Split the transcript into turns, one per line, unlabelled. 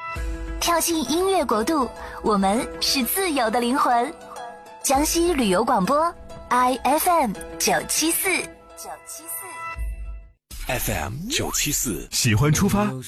跳进音乐国度，我们是自由的灵魂。江西旅游广播 ，IFM 974。
FM 974，
喜欢出发，